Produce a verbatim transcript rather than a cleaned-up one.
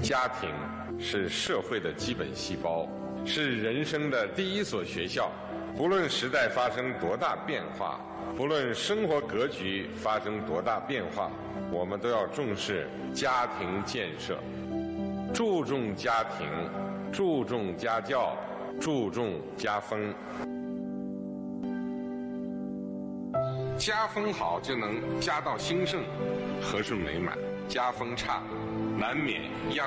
家庭是社会的基本细胞，是人生的第一所学校。不论时代发生多大变化，不论生活格局发生多大变化，我们都要重视家庭建设，注重家庭，注重家教，注重家风。家风好，就能家道兴盛，和顺美满；家风差，难免样。